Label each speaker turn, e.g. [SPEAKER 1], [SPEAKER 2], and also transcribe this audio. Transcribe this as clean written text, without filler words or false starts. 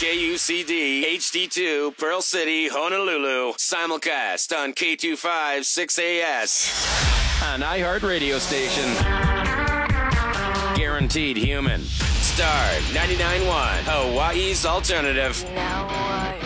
[SPEAKER 1] KUCD HD2 Pearl City, Honolulu. Simulcast on K25 6AS. An iHeart radio station. Guaranteed human. Star 99.1, Hawaii's alternative.
[SPEAKER 2] Now